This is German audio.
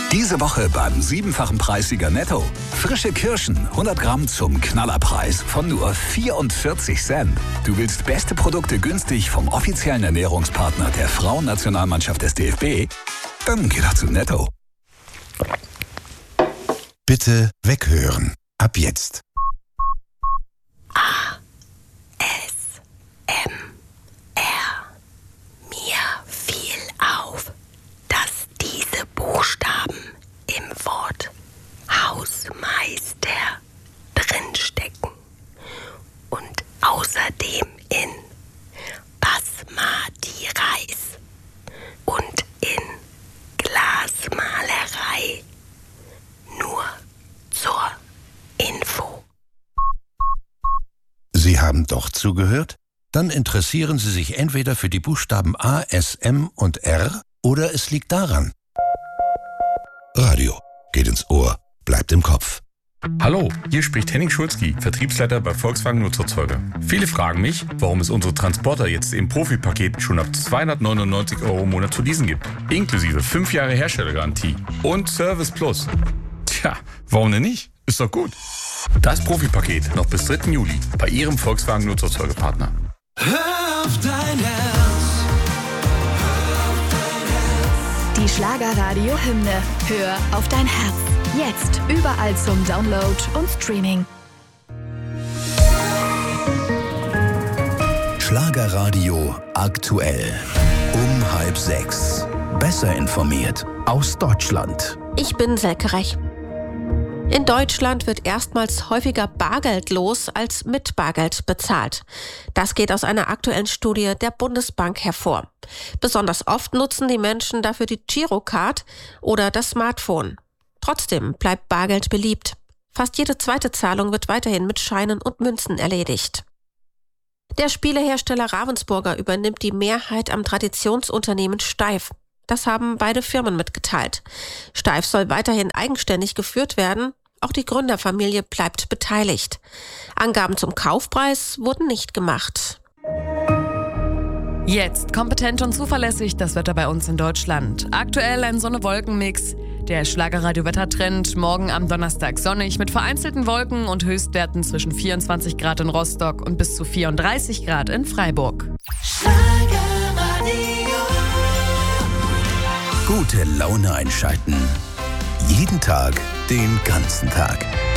Diese Woche beim 7-fachen Preissieger Netto. Frische Kirschen, 100 Gramm zum Knallerpreis von nur 44 Cent. Du willst beste Produkte günstig vom offiziellen Ernährungspartner der Frauennationalmannschaft des DFB? Dann geh doch zu Netto. Bitte weghören. Ab jetzt. Mir fiel auf, dass diese Buchstaben im Wort Hausmeister drinstecken und außerdem in Basmati Reis und in Glasmalerei. Nur zur Info. Sie haben doch zugehört? Dann interessieren Sie sich entweder für die Buchstaben A, S, M und R oder es liegt daran. Radio geht ins Ohr, bleibt im Kopf. Hallo, hier spricht Henning Schulzki, Vertriebsleiter bei Volkswagen Nutzerzeuger. Viele fragen mich, warum es unsere Transporter jetzt im Profi-Paket schon ab 299 € im Monat zu leasen gibt. Inklusive 5 Jahre Herstellergarantie und Service Plus. Tja, warum denn nicht? Ist doch gut. Das Profi-Paket noch bis 3. Juli bei Ihrem Volkswagen Nutzerzeugerpartner. Hör auf dein Herz. Die Schlagerradio-Hymne Hör auf dein Herz. Jetzt überall zum Download und Streaming. Schlagerradio aktuell. Um 5:30. Besser informiert aus Deutschland. Ich bin Selke Rech. In Deutschland wird erstmals häufiger bargeldlos als mit Bargeld bezahlt. Das geht aus einer aktuellen Studie der Bundesbank hervor. Besonders oft nutzen die Menschen dafür die Girocard oder das Smartphone. Trotzdem bleibt Bargeld beliebt. Fast jede zweite Zahlung wird weiterhin mit Scheinen und Münzen erledigt. Der Spielehersteller Ravensburger übernimmt die Mehrheit am Traditionsunternehmen Steiff. Das haben beide Firmen mitgeteilt. Steiff soll weiterhin eigenständig geführt werden. Auch die Gründerfamilie bleibt beteiligt. Angaben zum Kaufpreis wurden nicht gemacht. Jetzt kompetent und zuverlässig das Wetter bei uns in Deutschland. Aktuell ein Sonne-Wolken-Mix. Der Schlagerradio-Wettertrend morgen am Donnerstag sonnig mit vereinzelten Wolken und Höchstwerten zwischen 24 Grad in Rostock und bis zu 34 Grad in Freiburg. Gute Laune einschalten. Jeden Tag, den ganzen Tag.